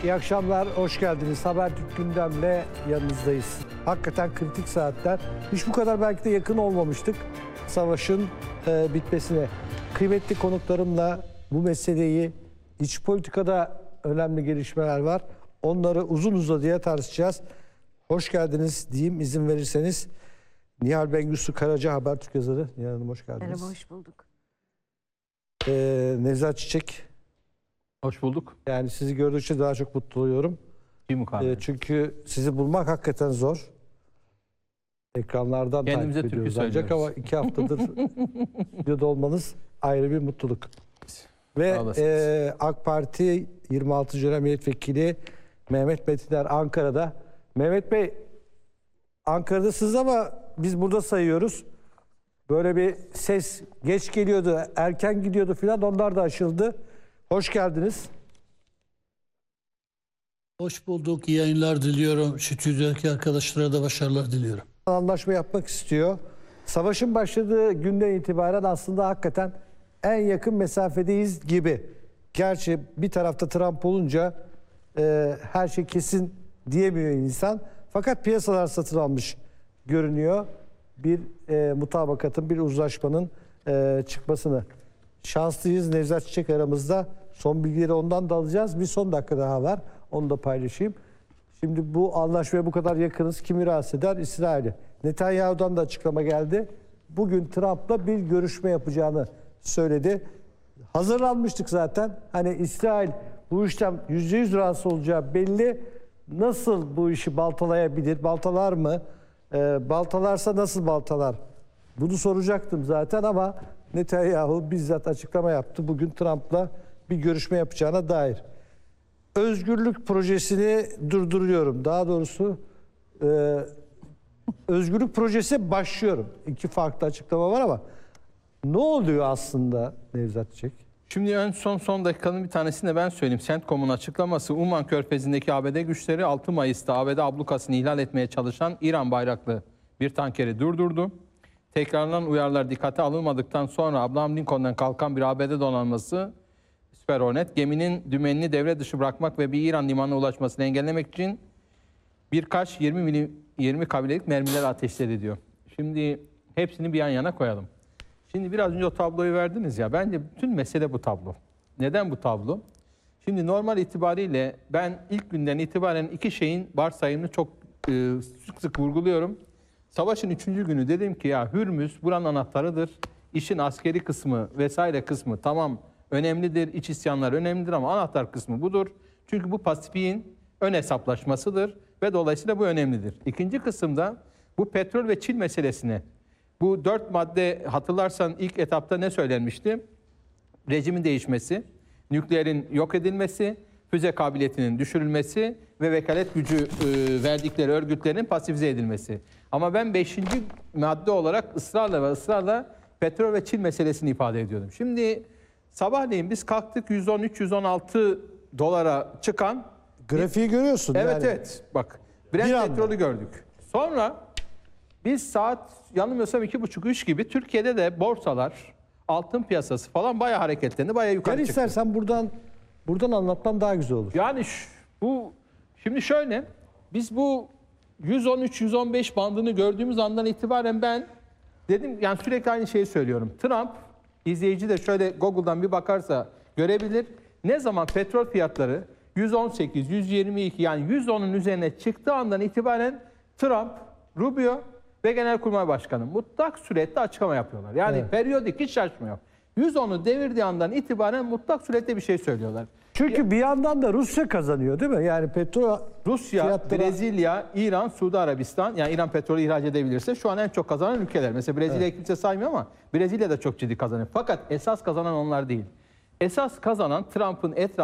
İyi akşamlar, hoş geldiniz. Habertürk gündemle yanınızdayız. Hakikaten kritik saatler. Hiç bu kadar belki de yakın olmamıştık savaşın bitmesine. Kıymetli konuklarımla bu meseleyi, iç politikada önemli gelişmeler var. Onları uzun uzadıya tartışacağız. Hoş geldiniz diyeyim izin verirseniz. Nihal Bengüsü Karaca, Habertürk yazarı. Nihal Hanım hoş geldiniz. Merhaba, hoş bulduk. Nevzat Çiçek. Hoş bulduk. Yani sizi gördükçe daha çok mutlu oluyorum. Çünkü sizi bulmak hakikaten zor. Ekranlardan Kendimize takip ediyoruz türkü ancak ama 2 haftadır videoda olmanız ayrı bir mutluluk. Ve AK Parti 26. dönem milletvekili Mehmet Metiner Ankara'da. Mehmet Bey, Ankara'dasınız ama biz burada sayıyoruz. Böyle bir ses geç geliyordu, erken gidiyordu filan, onlar da aşıldı. Hoş geldiniz. Hoş bulduk. İyi yayınlar diliyorum. Stüdyodaki arkadaşlara da başarılar diliyorum. Anlaşma yapmak istiyor. Savaşın başladığı günden itibaren aslında hakikaten en yakın mesafedeyiz gibi. Gerçi bir tarafta Trump olunca her şey kesin diyemiyor insan. Fakat piyasalar satın almış görünüyor. Bir mutabakatın, bir uzlaşmanın çıkmasını. Şanslıyız. Nevzat Çiçek aramızda. Son bilgileri ondan da alacağız. Bir son dakika daha var. Onu da paylaşayım. Şimdi bu anlaşmaya bu kadar yakınız. Kimi rahatsız eder? İsrail'i. Netanyahu'dan da açıklama geldi. Bugün Trump'la bir görüşme yapacağını söyledi. Hazırlanmıştık zaten. Hani İsrail bu işten %100 rahatsız olacağı belli. Nasıl bu işi baltalayabilir? Baltalar mı? Baltalarsa nasıl baltalar? Bunu soracaktım zaten ama Netanyahu bizzat açıklama yaptı. Bugün Trump'la bir görüşme yapacağına dair. Özgürlük projesini durduruyorum. Daha doğrusu özgürlük projesi başlıyorum. 2 farklı açıklama var ama ne oluyor aslında Nevzat Çiçek? Şimdi en son dakikanın bir tanesini de ben söyleyeyim. CENTCOM'un açıklaması, Umman Körfezi'ndeki ABD güçleri 6 Mayıs'ta ABD ablukasını ihlal etmeye çalışan İran bayraklı bir tankeri durdurdu. Tekrarlanan uyarılar dikkate alınmadıktan sonra Abraham Lincoln'dan kalkan bir ABD donanması Süper Hornet geminin dümenini devre dışı bırakmak ve bir İran limanına ulaşmasını engellemek için birkaç 20 kabilelik mermiler ateşledi diyor. Şimdi hepsini bir yan yana koyalım. Şimdi biraz önce o tabloyu verdiniz ya, bence bütün mesele bu tablo. Neden bu tablo? Şimdi normal itibariyle ben ilk günden itibaren iki şeyin varsayımını çok sık sık vurguluyorum. Savaşın 3. günü dedim ki ya Hürmüz buranın anahtarıdır. İşin askeri kısmı vesaire kısmı tamam önemlidir, iç isyanlar önemlidir ama anahtar kısmı budur. Çünkü bu Pasifik'in ön hesaplaşmasıdır ve dolayısıyla bu önemlidir. İkinci kısımda bu petrol ve Çin meselesine, bu 4 madde hatırlarsan ilk etapta ne söylenmişti? Rejimin değişmesi, nükleerin yok edilmesi, füze kabiliyetinin düşürülmesi ve vekalet gücü verdikleri örgütlerin pasifize edilmesi. Ama ben 5. madde olarak ısrarla petrol ve Çin meselesini ifade ediyordum. Şimdi sabahleyin biz kalktık 113-116 dolara çıkan... Grafiği görüyorsun. Evet yani. evet bak Brent petrolü gördük. Sonra biz saat yanılmıyorsam 2.30-3 gibi Türkiye'de de borsalar, altın piyasası falan bayağı hareketlendi, bayağı yukarı çıktı. İstersen buradan anlatmam daha güzel olur. Yani bu şimdi şöyle, biz bu 113-115 bandını gördüğümüz andan itibaren ben dedim, yani sürekli aynı şeyi söylüyorum. Trump, izleyici de şöyle Google'dan bir bakarsa görebilir. Ne zaman petrol fiyatları 118, 122 yani 110'un üzerine çıktığı andan itibaren Trump, Rubio ve Genelkurmay Başkanı mutlak surette açıklama yapıyorlar. Yani evet, periyodik, hiç şaşmıyor. 110'u devirdiği andan itibaren mutlak surette bir şey söylüyorlar. Çünkü bir yandan da Rusya kazanıyor değil mi? Yani petrol Rusya, fiyatları... Brezilya, İran, Suudi Arabistan, yani İran petrolü ihraç edebilirse şu an en çok kazanan ülkeler. Mesela Brezilya'yı kimse saymıyor ama Brezilya da çok ciddi kazanıyor. Fakat esas kazanan onlar değil. Esas kazanan Trump'ın etrafı